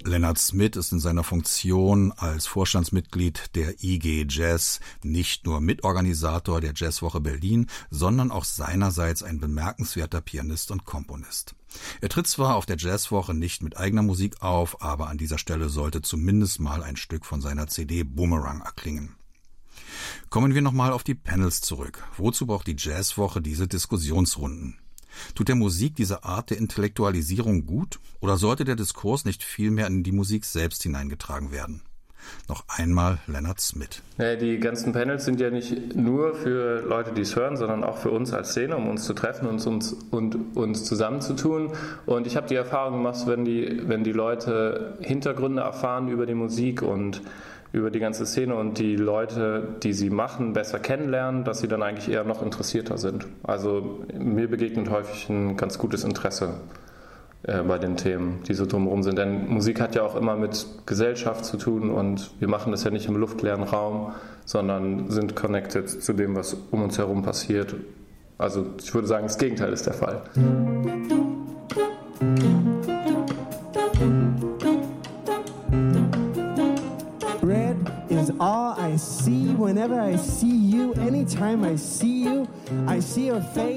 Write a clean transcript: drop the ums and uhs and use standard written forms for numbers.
Leonard Smith ist in seiner Funktion als Vorstandsmitglied der IG Jazz nicht nur Mitorganisator der Jazzwoche Berlin, sondern auch seinerseits ein bemerkenswerter Pianist und Komponist. Er tritt zwar auf der Jazzwoche nicht mit eigener Musik auf, aber an dieser Stelle sollte zumindest mal ein Stück von seiner CD Boomerang erklingen. Kommen wir nochmal auf die Panels zurück. Wozu braucht die Jazzwoche diese Diskussionsrunden? Tut der Musik diese Art der Intellektualisierung gut oder sollte der Diskurs nicht vielmehr in die Musik selbst hineingetragen werden? Noch einmal Leonard Smith. Ja, die ganzen Panels sind ja nicht nur für Leute, die es hören, sondern auch für uns als Szene, um uns zu treffen und uns zusammenzutun. Und ich habe die Erfahrung gemacht, wenn die Leute Hintergründe erfahren über die Musik und über die ganze Szene und die Leute, die sie machen, besser kennenlernen, dass sie dann eigentlich eher noch interessierter sind. Also mir begegnet häufig ein ganz gutes Interesse bei den Themen, die so drumherum sind. Denn Musik hat ja auch immer mit Gesellschaft zu tun und wir machen das ja nicht im luftleeren Raum, sondern sind connected zu dem, was um uns herum passiert. Also ich würde sagen, das Gegenteil ist der Fall. Red is all I see whenever I see you. Anytime I see you, I see your face.